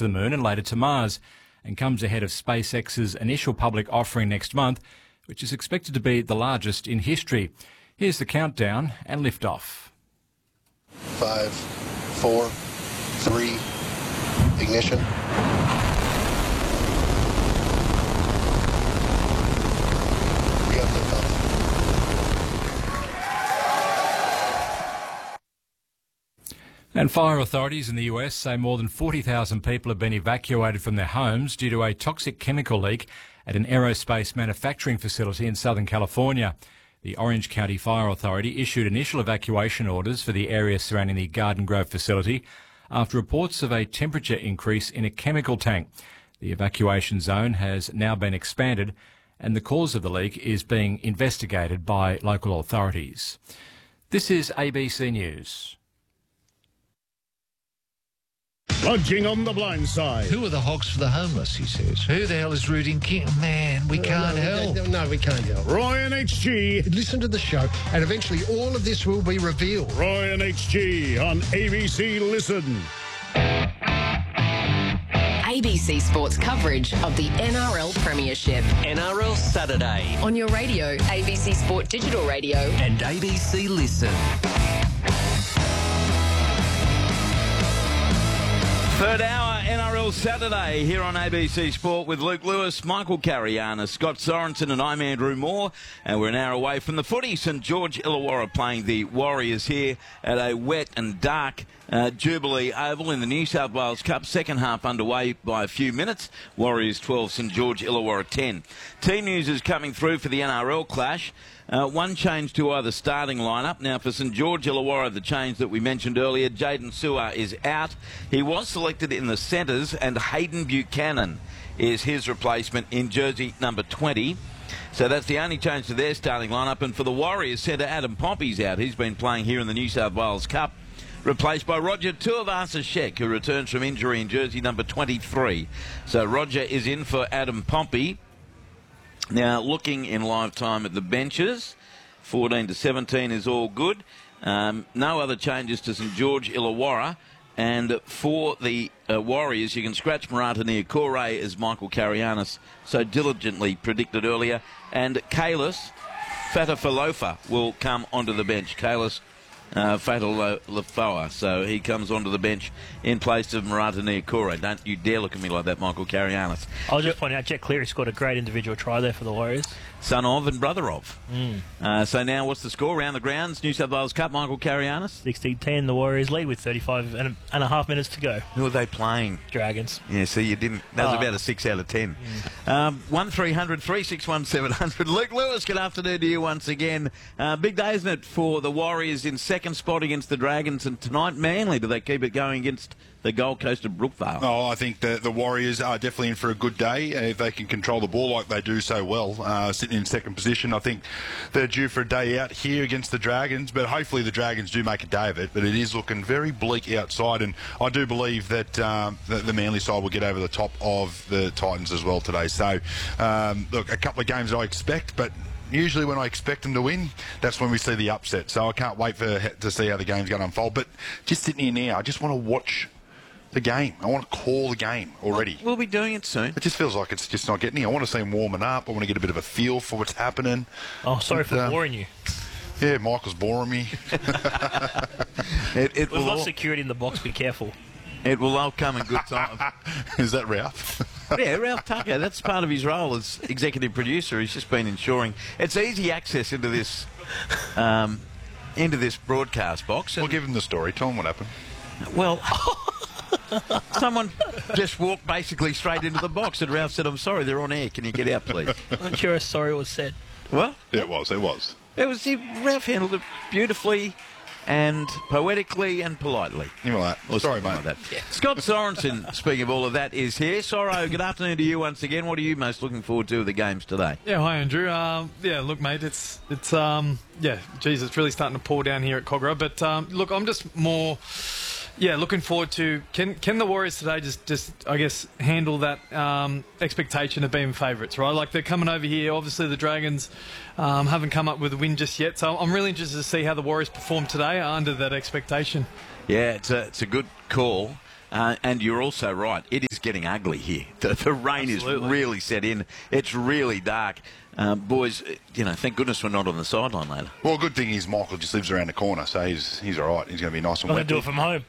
to the Moon and later to Mars, and comes ahead of SpaceX's initial public offering next month, which is expected to be the largest in history. Here's the countdown and liftoff. 5, 4, 3, ignition. We got liftoff. And fire authorities in the US say more than 40,000 people have been evacuated from their homes due to a toxic chemical leak at an aerospace manufacturing facility in Southern California. The Orange County Fire Authority issued initial evacuation orders for the area surrounding the Garden Grove facility after reports of a temperature increase in a chemical tank. The evacuation zone has now been expanded and the cause of the leak is being investigated by local authorities. This is ABC News. Lodging on the blind side. Who are the hogs for the homeless, he says. Who the hell is rooting King? Man, we can't help. No, we can't help. Roy and HG. Listen to the show, and eventually all of this will be revealed. Roy and HG on ABC Listen. ABC Sports coverage of the NRL Premiership. NRL Saturday. On your radio, ABC Sport Digital Radio. And ABC Listen. Third hour NRL Saturday here on ABC Sport with Luke Lewis, Michael Carianis, Scott Sorensen and I'm Andrew Moore. And we're an hour away from the footy. St George Illawarra playing the Warriors here at a wet and dark Jubilee Oval in the New South Wales Cup. Second half underway by a few minutes. Warriors 12, St George Illawarra 10. Team news is coming through for the NRL clash. One change to either starting lineup. Now for St George Illawarra, the change that we mentioned earlier, Jaden Sewer is out. He was selected in the centres and Hayden Buchanan is his replacement in jersey number 20. So that's the only change to their starting lineup. And for the Warriors, centre Adam Pompey's out. He's been playing here in the New South Wales Cup, replaced by Roger Tuivasa-Sheck, who returns from injury in jersey number 23. So Roger is in for Adam Pompey. Now, looking in live time at the benches, 14 to 17 is all good. No other changes to St George Illawarra. And for the Warriors, you can scratch Marata Niukore as Michael Carianis so diligently predicted earlier. And Kalis Fatafalofa will come onto the bench. Kalis Fatalafoa. So he comes onto the bench in place of Marata Niukore. Don't you dare look at me like that, Michael Carianis. I'll just point out, Jack Cleary scored a great individual try there for the Warriors. Son of and brother of. So now what's the score? Around the grounds, New South Wales Cup, Michael Carianis? 16-10, the Warriors lead with 35 and a half minutes to go. Who are they playing? Dragons. Yeah, see, you didn't. That was about a 6 out of 10. 1300 361 700. Luke Lewis, good afternoon to you once again. Big day, isn't it, for the Warriors in second spot against the Dragons, and tonight Manly, do they keep it going against the Gold Coast of Brookvale? Oh, I think the Warriors are definitely in for a good day if they can control the ball like they do so well, sitting in second position. I think they're due for a day out here against the Dragons, but hopefully the Dragons do make a day of it. But it is looking very bleak outside, and I do believe that the Manly side will get over the top of the Titans as well today. So, look, a couple of games that I expect, but usually when I expect them to win, that's when we see the upset. So I can't wait to see how the game's going to unfold. But just sitting here now, I just want to watch the game. I want to call the game already. We'll be doing it soon. It just feels like it's just not getting here. I want to see them warming up. I want to get a bit of a feel for what's happening. Oh, sorry for boring you. Yeah, Michael's boring me. We've lost security in the box. Be careful. It will all come in good time. Is that Ralph? Yeah, Ralph Tucker. That's part of his role as executive producer. He's just been ensuring it's easy access into this broadcast box. We'll give him the story. Tell him what happened. Well, someone just walked basically straight into the box, and Ralph said, "I'm sorry, they're on air. Can you get out, please?" I'm sure a sorry was said. What? Yeah, it was. Ralph handled it beautifully and poetically and politely. You know that. Sorry, mate. Like that. Yeah. Scott Sorensen, speaking of all of that, is here. Sorro, good afternoon to you once again. What are you most looking forward to with the games today? Yeah, hi Andrew. Look, mate, it's really starting to pour down here at Cogra. But look, I'm just more. Yeah, looking forward to can the Warriors today just I guess handle that expectation of being favourites, right? Like they're coming over here. Obviously, the Dragons haven't come up with a win just yet, so I'm really interested to see how the Warriors perform today under that expectation. Yeah, it's a good call. And you're also right. It is getting ugly here. The rain is really set in. It's really dark. Boys, thank goodness we're not on the sideline later. Well, good thing is Michael just lives around the corner, so he's all right. He's going to be nice and I'm wet. going to do it from home.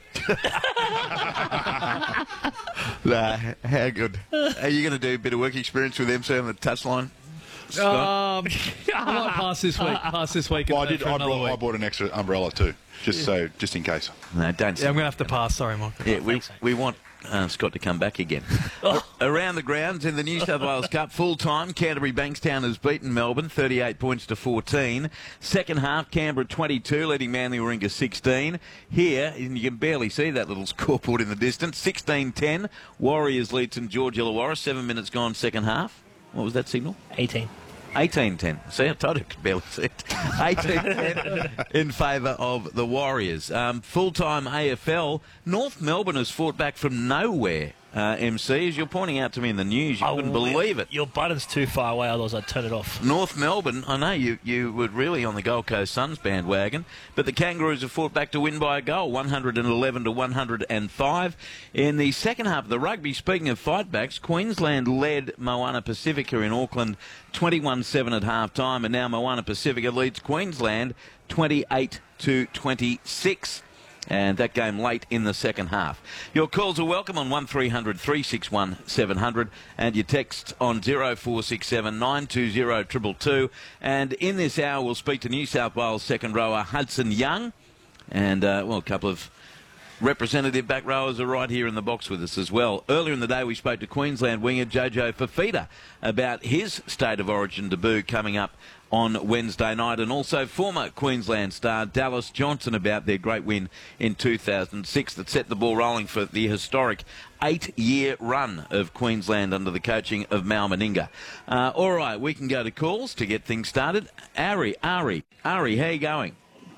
How good. Are you going to do a bit of work experience with MC on the touchline? I might pass this week. Well, I bought an extra umbrella too, just in case. No, don't. Yeah, I'm going to have to pass. Sorry, Michael. Yeah, we want Scott to come back again. Around the grounds in the New South Wales Cup, full time, Canterbury Bankstown has beaten Melbourne 38 points to 14. Second half, Canberra 22, leading Manly Warringah 16. Here, and you can barely see that little scoreboard in the distance, 16-10. Warriors lead St George Illawarra, 7 minutes gone, second half. What was that signal? 18-10. See, I told you I could barely see it. 18-10 in favour of the Warriors. Full-time AFL, North Melbourne has fought back from nowhere. MC, as you're pointing out to me in the news, you wouldn't believe it. Your button's too far away, otherwise I'd turn it off. North Melbourne, I know you were really on the Gold Coast Suns bandwagon, but the Kangaroos have fought back to win by a goal, 111 to 105. In the second half of the rugby, speaking of fightbacks, Queensland led Moana Pacifica in Auckland 21-7 at half-time, and now Moana Pacifica leads Queensland 28 to 26. And that game late in the second half. Your calls are welcome on 1300 361 700 and your texts on 0467 920 222. And in this hour, we'll speak to New South Wales second rower Hudson Young. And, a couple of representative back rowers are right here in the box with us as well. Earlier in the day, we spoke to Queensland winger Jojo Fafita about his State of Origin debut coming up on Wednesday night, and also former Queensland star Dallas Johnson about their great win in 2006 that set the ball rolling for the historic 8-year run of Queensland under the coaching of Mal Meninga. All right, we can go to calls to get things started. Ari, how you going?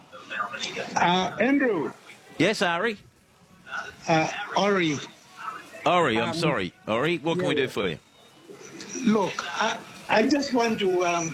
Andrew. Yes, Ari? Ori. Ori, I'm sorry. Ori, what can we do for you? Look, I just want to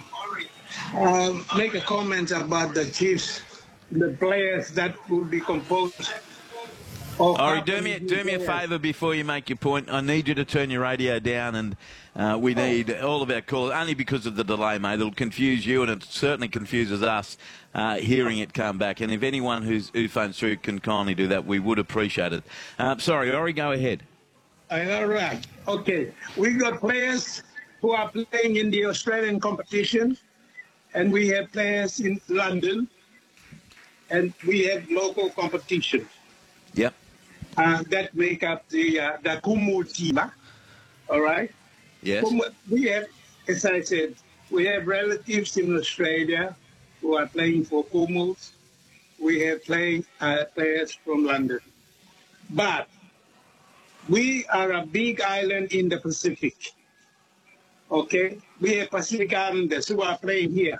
make a comment about the Chiefs, the players that will be composed of... Ori, do me a favour before you make your point. I need you to turn your radio down, and we need all of our callers, only because of the delay, mate. It'll confuse you, and it certainly confuses us hearing it come back. And if anyone who phones through can kindly do that, we would appreciate it. Sorry, Ori, go ahead. All right. Okay. We got players who are playing in the Australian competition, and we have players in London, and we have local competition. Yep. That make up the Kumu team. All right? Yes. We have, as I said, we have relatives in Australia who are playing for Kumus. We have players from London. But we are a big island in the Pacific. Okay? We have Pacific Islanders who are playing here.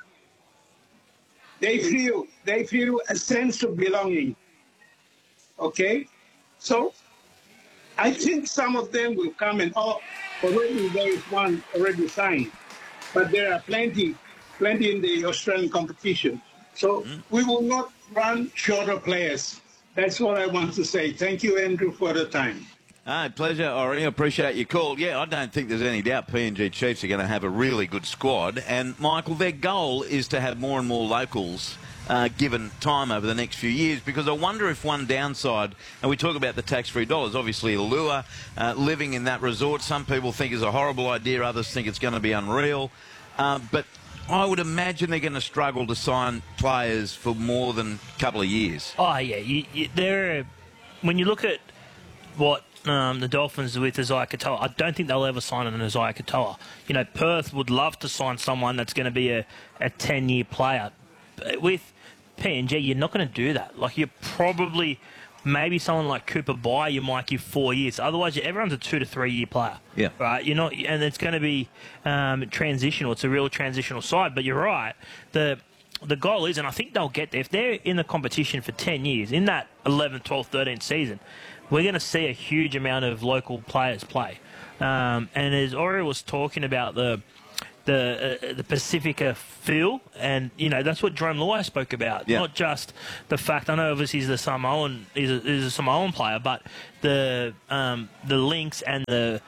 They feel a sense of belonging. Okay? So I think some of them will come and already there is one already signed. But there are plenty in the Australian competition. So we will not run short of players. That's what I want to say. Thank you, Andrew, for the time. Pleasure, Ori. I appreciate your call. Yeah, I don't think there's any doubt PNG Chiefs are going to have a really good squad. And, Michael, their goal is to have more and more locals given time over the next few years, because I wonder if one downside, and we talk about the tax-free dollars, obviously allure, living in that resort, some people think is a horrible idea, others think it's going to be unreal. But I would imagine they're going to struggle to sign players for more than a couple of years. Oh, yeah. When you look at what the Dolphins with Isaiah Katoa, I don't think they'll ever sign an Isaiah Katoa. You know, Perth would love to sign someone that's going to be a 10-year player. But with PNG, you're not going to do that. Like, you're probably... Maybe someone like Cooper Bai, you might give 4 years. Otherwise, everyone's a 2 to 3 year player. Yeah. Right. You're not, and it's going to be transitional. It's a real transitional side. But you're right. The goal is, and I think they'll get there. If they're in the competition for 10 years, in that 11, 12, 13th season, we're going to see a huge amount of local players play. And as Ori was talking about the Pacifica feel, and that's what Jerome Luai spoke about. Yeah. Not just the fact. I know obviously he's a Samoan player, but the links and the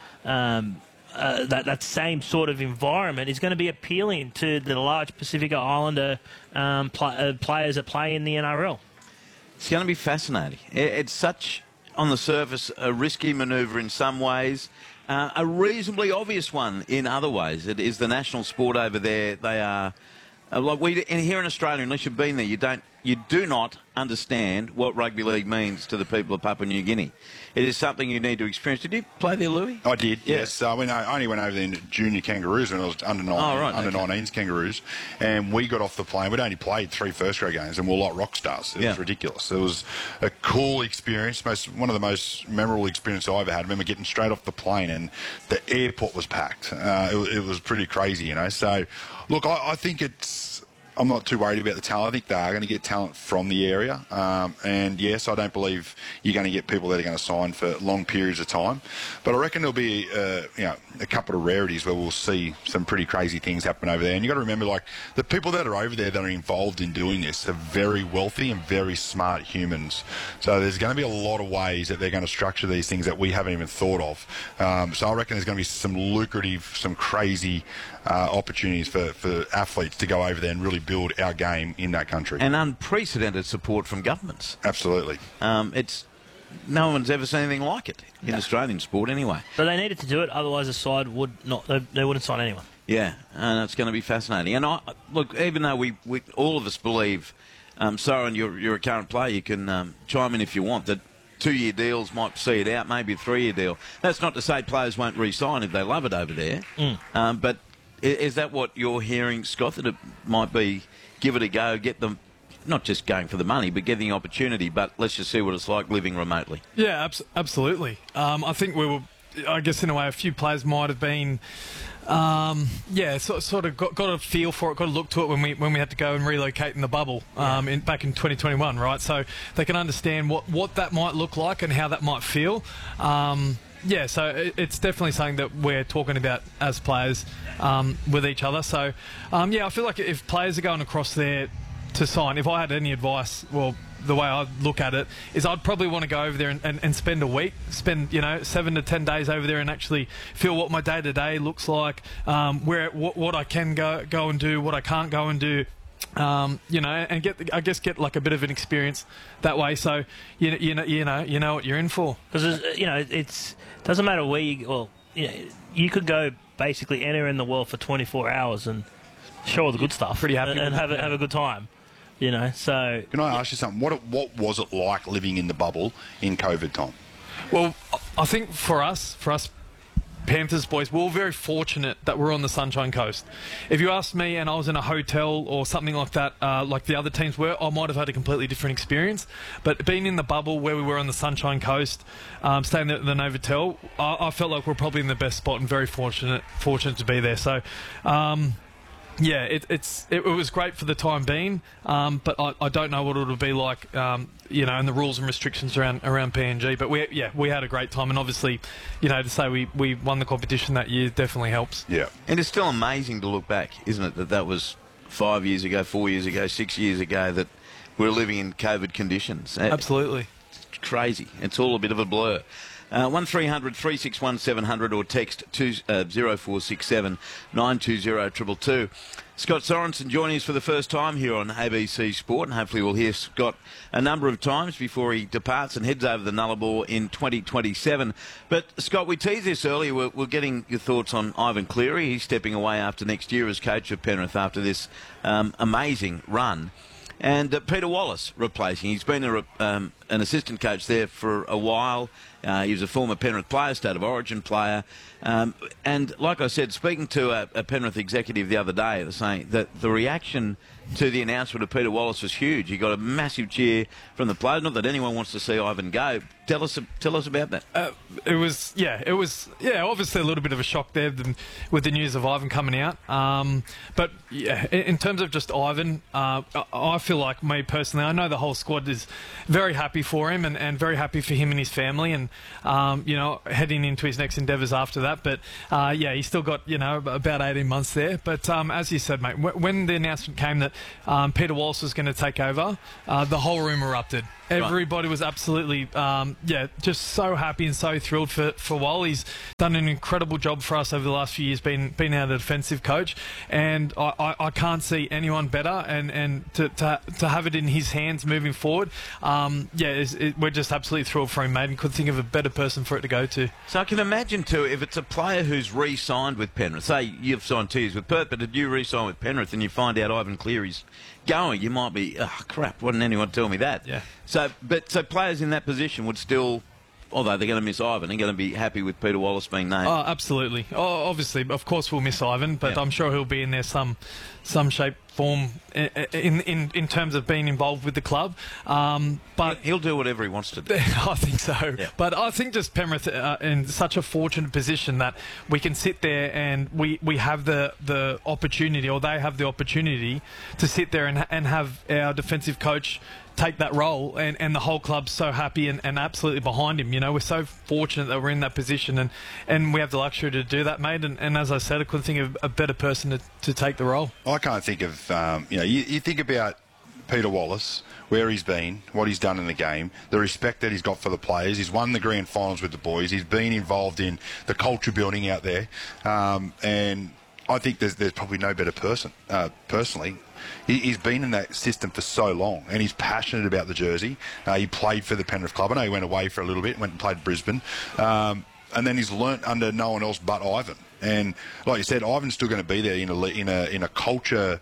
that same sort of environment is going to be appealing to the large Pacifica Islander players that play in the NRL. It's going to be fascinating. It's such, on the surface, a risky manoeuvre in some ways. A reasonably obvious one in other ways. It is the national sport over there. They are here in Australia. Unless you've been there, you do not understand what rugby league means to the people of Papua New Guinea. It is something you need to experience. Did you play there, Louis? I did, yes. I only went over there in junior Kangaroos when I was under 19s Kangaroos, and we got off the plane. We'd only played 3 first-grade games, and we were like rock stars. It was ridiculous. It was a cool experience, one of the most memorable experiences I ever had. I remember getting straight off the plane, and the airport was packed. It was pretty crazy, So, look, I think I'm not too worried about the talent. I think they are going to get talent from the area. And, yes, I don't believe you're going to get people that are going to sign for long periods of time. But I reckon there'll be, a couple of rarities where we'll see some pretty crazy things happen over there. And you've got to remember, the people that are over there that are involved in doing this are very wealthy and very smart humans. So there's going to be a lot of ways that they're going to structure these things that we haven't even thought of. So I reckon there's going to be some lucrative, some crazy opportunities for athletes to go over there and really build our game in that country. And unprecedented support from governments. Absolutely. No one's ever seen anything like it in Australian sport anyway. But they needed to do it, otherwise the side would not. They wouldn't sign anyone. Yeah, and it's going to be fascinating. And look, even though we all of us believe, Soren, you're a current player, you can chime in if you want, that 2-year deals might see it out, maybe a 3-year deal. That's not to say players won't re-sign if they love it over there. But is that what you're hearing, Scott, that it might be give it a go, get them not just going for the money, but getting the opportunity, but let's just see what it's like living remotely? Yeah, absolutely. I think I guess in a way, a few players might have been, sort of got a feel for it, got a look to it when we had to go and relocate in the bubble back in 2021, right? So they can understand what that might look like and how that might feel. So it's definitely something that we're talking about as players with each other. So, I feel like if players are going across there to sign, if I had any advice, well, the way I look at it is I'd probably want to go over there and spend a week, 7 to 10 days over there and actually feel what my day-to-day looks like, what I can go and do, what I can't go and do. And get like a bit of an experience that way. So you know what you're in for. Because it doesn't matter where you could go basically anywhere in the world for 24 hours and show all the good stuff. Pretty happy and have a good time. So can I ask you something? What was it like living in the bubble in COVID time? Well, I think for us Panthers boys, we're very fortunate that we're on the Sunshine Coast. If you asked me and I was in a hotel or something like that, like the other teams were, I might have had a completely different experience. But being in the bubble where we were on the Sunshine Coast, staying at the Novotel, I felt like we're probably in the best spot and very fortunate to be there. So, it was great for the time being, but I don't know what it'll be like, and the rules and restrictions around PNG. But we had a great time, and obviously, to say we won the competition that year definitely helps. Yeah, and it's still amazing to look back, isn't it? That was 5 years ago, 4 years ago, 6 years ago that we're living in COVID conditions. Absolutely, it's crazy. It's all a bit of a blur. 1300 361 700 or text 0467 920 222. Scott Sorensen joining us for the first time here on ABC Sport, and hopefully we'll hear Scott a number of times before he departs and heads over the Nullarbor in 2027. But, Scott, we teased this earlier. We're getting your thoughts on Ivan Cleary. He's stepping away after next year as coach of Penrith after this amazing run. And Peter Wallace replacing. He's been an assistant coach there for a while. He was a former Penrith player, State of Origin player. And like I said, speaking to a Penrith executive the other day, they're saying that the reaction to the announcement of Peter Wallace was huge. He got a massive cheer from the players. Not that anyone wants to see Ivan go. Tell us about that. It was obviously a little bit of a shock there with the news of Ivan coming out. But in terms of just Ivan, I feel like me personally, I know the whole squad is very happy happy for him and very happy for him and his family, and heading into his next endeavours after that. But he's still got about 18 months there. But as you said, mate, when the announcement came that Peter Wallace was going to take over, the whole room erupted. Everybody was absolutely, just so happy and so thrilled for Wall. He's done an incredible job for us over the last few years, being our defensive coach, and I can't see anyone better. And to have it in his hands moving forward, we're just absolutely thrilled for him, mate, and couldn't think of a better person for it to go to. So I can imagine too, if it's a player who's re-signed with Penrith, say you've signed 2 years with Perth, but if you re-sign with Penrith and you find out Ivan Cleary's going, you might be, oh crap, why didn't anyone tell me that? Yeah. So players in that position would still, although they're going to miss Ivan, they're going to be happy with Peter Wallace being named. Oh, absolutely. Oh, obviously, of course we'll miss Ivan, but I'm sure he'll be in there some shape, form in terms of being involved with the club. But he'll do whatever he wants to do. I think so. Yeah. But I think just Penrith in such a fortunate position that we can sit there and we have the opportunity, or they have the opportunity to sit there and have our defensive coach take that role, and the whole club's so happy and absolutely behind him. We're so fortunate that we're in that position, and we have the luxury to do that, mate. And as I said, I couldn't think of a better person to take the role. I can't think of, you think about Peter Wallace, where he's been, what he's done in the game, the respect that he's got for the players. He's won the grand finals with the boys. He's been involved in the culture building out there. And I think there's probably no better person, personally. He's been in that system for so long, and he's passionate about the jersey. He played for the Penrith club. I know he went away for a little bit, went and played Brisbane. And then he's learnt under no one else but Ivan. And like you said, Ivan's still going to be there in a culture.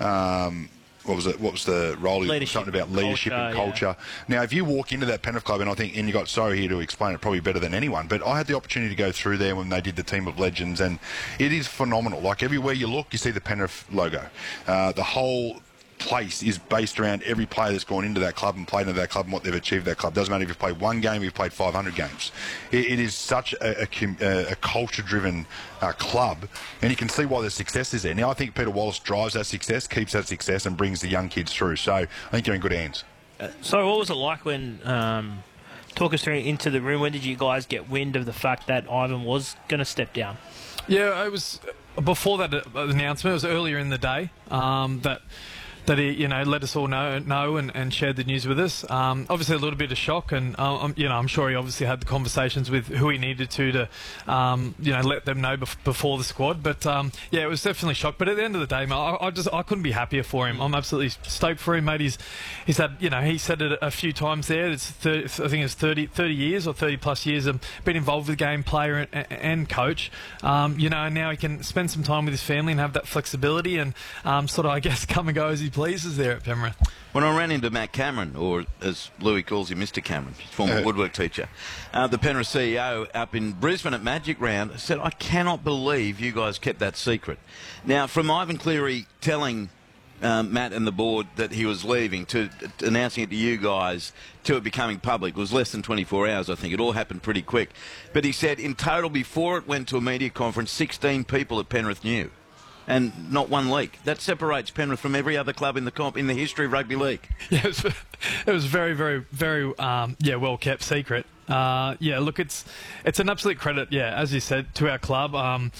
What was the role? He was something about leadership and culture. Yeah. Now, if you walk into that Penrith club, and you got Sorry here to explain it probably better than anyone, but I had the opportunity to go through there when they did the Team of Legends, and it is phenomenal. Like, everywhere you look, you see the Penrith logo. The whole place is based around every player that's gone into that club and played into that club and what they've achieved that club. Doesn't matter if you've played one game, you've played 500 games. It is such a culture-driven club, and you can see why the success is there. Now, I think Peter Wallace drives that success, keeps that success, and brings the young kids through. So I think you're in good hands. So what was it like when... talk us through into the room. When did you guys get wind of the fact that Ivan was going to step down? Yeah, it was before that announcement. It was earlier in the day that he, let us all know and shared the news with us. Obviously, a little bit of shock, and I'm sure he obviously had the conversations with who he needed to let them know before the squad. But it was definitely shock. But at the end of the day, mate, I couldn't be happier for him. I'm absolutely stoked for him, mate. He's had, he said it a few times there. I think it's 30 years or 30 plus years of being involved with the game, player and coach. And now he can spend some time with his family and have that flexibility and sort of, I guess, come and go as he pleases there at Penrith. When I ran into Matt Cameron, or as Louis calls him, Mr. Cameron, his former woodwork teacher, the Penrith CEO up in Brisbane at Magic Round, said, I cannot believe you guys kept that secret. Now, from Ivan Cleary telling Matt and the board that he was leaving to announcing it to you guys to it becoming public, it was less than 24 hours, I think. It all happened pretty quick. But he said in total, before it went to a media conference, 16 people at Penrith knew. And not one leak. That separates Penrith from every other club in the history of rugby league. Yeah, it was very, very, very well kept secret. Look, it's an absolute credit, as you said, to our club.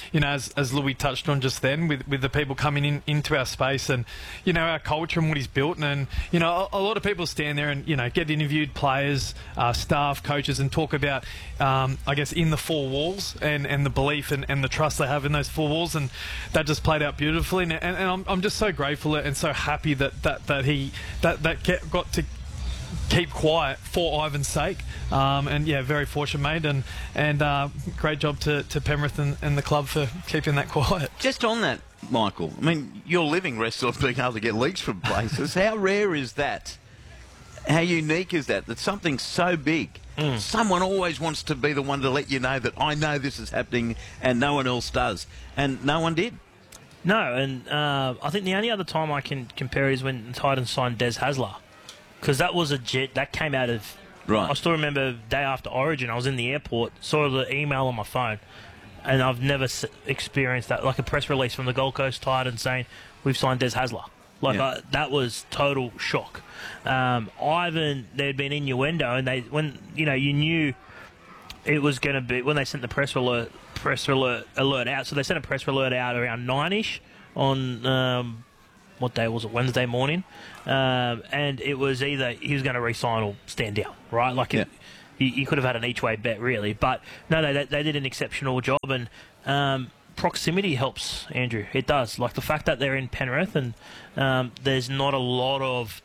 As Louis touched on just then, with the people coming into our space and our culture and what he's built, and a lot of people stand there and get interviewed, players, staff, coaches, and talk about I guess in the four walls and the belief and the trust they have in those four walls, and that just played out beautifully. And I'm just so grateful and so happy that he got to keep quiet for Ivan's sake, very fortunate, mate, and great job to Penrith and the club for keeping that quiet. Just on that, Michael, I mean, your living rests on being able to get leaks from places. How rare is that? How unique is that? That something so big, someone always wants to be the one to let you know that I know this is happening and no one else does, and no one did. No, and I think the only other time I can compare is when the Titans signed Des Hasler. Because that was a jet that came out of... Right. I still remember the day after Origin, I was in the airport, saw the email on my phone, and I've never experienced that, like a press release from the Gold Coast Titans saying, we've signed Des Hasler. Like Yeah. that was total shock. Ivan, there'd been innuendo, and you knew it was going to be when they sent the press alert out. So they sent a press alert out around 9ish on what day was it? Wednesday morning, and it was either he was going to re-sign or stand down. Right, like you could have had an each-way bet really, but no, they did an exceptional job, and proximity helps, Andrew. It does. Like the fact that they're in Penrith and there's not a lot of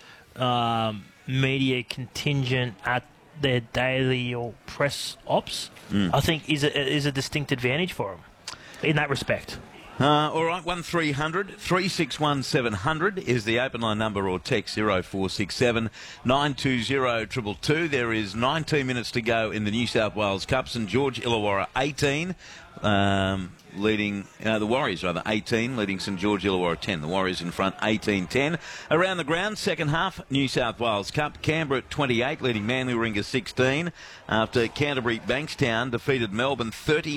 media contingent at their daily or press ops, I think is a distinct advantage for them in that respect. All right, 1300 361 700 is the open line number, or text 0467 920 222. There is 19 minutes to go in the New South Wales Cup. St George Illawarra 18, leading the Warriors, rather 18, leading St George Illawarra 10. The Warriors in front 18-10. Around the ground, second half, New South Wales Cup. Canberra at 28, leading Manly Warringah 16. After Canterbury Bankstown defeated Melbourne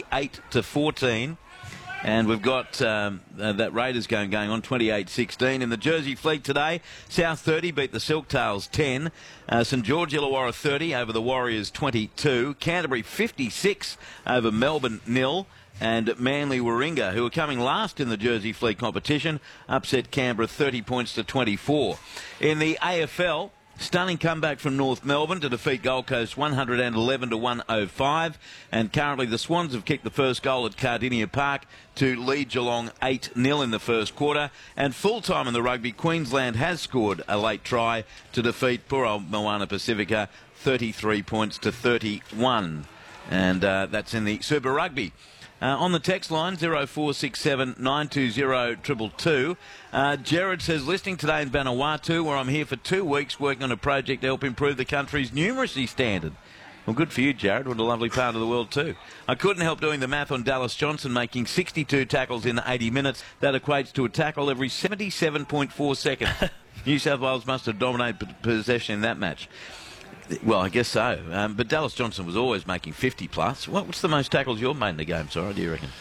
38-14. And we've got that Raiders going on 28-16. In the Jersey Fleet today, South 30 beat the Silktails 10. St George Illawarra 30 over the Warriors 22. Canterbury 56 over Melbourne 0. And Manly Warringah, who are coming last in the Jersey Fleet competition, upset Canberra 30 points to 24. In the AFL, stunning comeback from North Melbourne to defeat Gold Coast 111 to 105. And currently the Swans have kicked the first goal at Cardinia Park to lead Geelong 8-0 in the first quarter. And full-time in the rugby, Queensland has scored a late try to defeat poor old Moana Pacifica 33 points to 31. And that's in the Super Rugby. On the text line, 0467 920 222. Jared says, listening today in Vanuatu, where I'm here for 2 weeks working on a project to help improve the country's numeracy standard. Well, good for you, Jared. What a lovely part of the world, too. I couldn't help doing the math on Dallas Johnson making 62 tackles in 80 minutes. That equates to a tackle every 77.4 seconds. New South Wales must have dominated possession in that match. Well, I guess so. But Dallas Johnson was always making 50 plus. What's the most tackles you've made in the game, Sorry, do you reckon?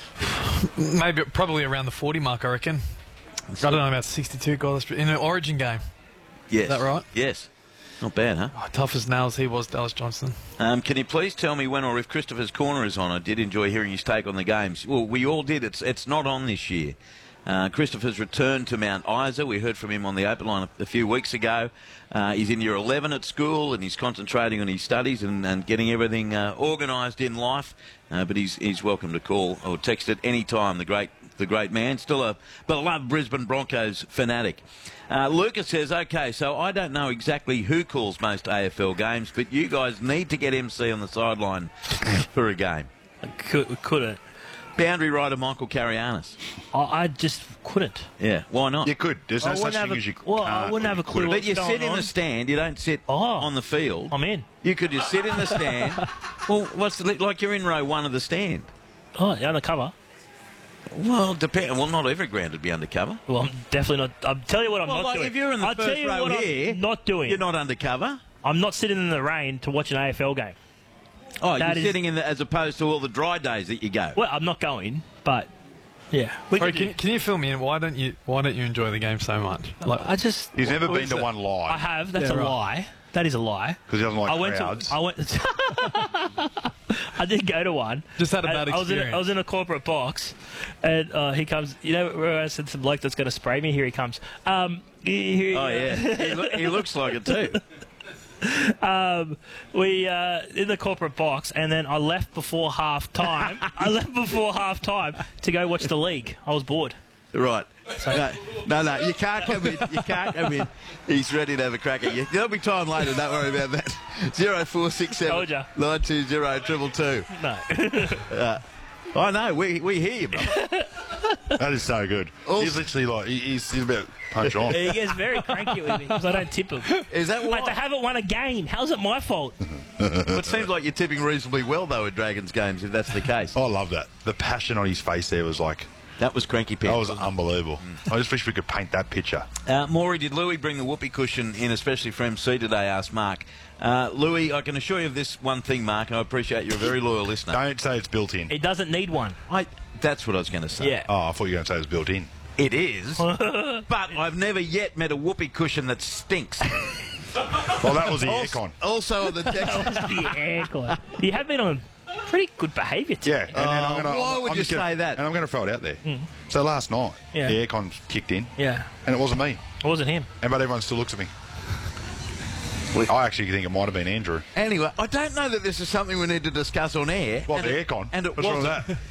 Probably around the 40 mark, I reckon. I don't know, about 62 goals in an Origin game. Yes. Is that right? Yes. Not bad, huh? Oh, tough as nails he was, Dallas Johnson. Can you please tell me when or if Christopher's Corner is on? I did enjoy hearing his take on the games. Well, we all did. It's not on this year. Christopher's returned to Mount Isa. We heard from him on the open line a few weeks ago. He's in year 11 at school and he's concentrating on his studies and getting everything organised in life. But he's welcome to call or text at any time. The great man, still a beloved Brisbane Broncos fanatic. Lucas says, okay, so I don't know exactly who calls most AFL games, but you guys need to get MC on the sideline for a game. Couldn't. Boundary rider Michael Carianis. I just couldn't. Yeah, why not? You could. There's no such thing as you can't. Well, I wouldn't have a clue. But you sit in the stand. You don't sit on the field. I'm in. You could just sit in the stand. Well, like you're in row 1 of the stand. Oh, you're undercover. Well, not every ground would be undercover. Well, I'm definitely not. I'll tell you what I'm not doing. If you're in the first row here, I'm not doing. You're not undercover. I'm not sitting in the rain to watch an AFL game. Oh, you're sitting in as opposed to all the dry days that you go. Well, I'm not going, but yeah. Can you fill me in? Why don't you enjoy the game so much? Like, he's never been to one live. I have. That's a lie. That is a lie. Because he doesn't like crowds. I did go to one. Just had a bad experience. I was in a corporate box, and he comes. You know where I said some bloke that's going to spray me? Here he comes. Yeah, he looks like it too. We in the corporate box, and then I left before half time. To go watch the league. I was bored. Right. No, you can't come in. You can't come in. He's ready to have a crack at you. There'll be time later, don't worry about that. 0467 920 222. No. I know, we hear you, bro. That is so good. He's literally like, he's about to punch on. He gets very cranky with me because I don't tip him. Is that why? Mate, they haven't won a game. How's it my fault? Well, it seems like you're tipping reasonably well, though, at Dragons games, if that's the case. I love that. The passion on his face there was like... That was cranky pants. That was unbelievable. I just wish we could paint that picture. Maury, did Louis bring the whoopee cushion in, especially for MC today, asked Mark. Louis, I can assure you of this one thing, Mark, and I appreciate you're a very loyal listener. Don't say it's built in. It doesn't need one. That's what I was going to say. Yeah. Oh, I thought you were going to say it was built in. It is, but I've never yet met a whoopee cushion that stinks. Well, that was the aircon. Also on the text. That was the aircon. You have been on pretty good behaviour today. Yeah. And Why would you say that? And I'm going to throw it out there. So last night, Yeah. the aircon kicked in, Yeah. and it wasn't me. It wasn't him. But everyone still looks at me. I actually think it might have been Andrew. Anyway, I don't know that this is something we need to discuss on air. Well, the aircon. And it What's wrong with wasn't. that?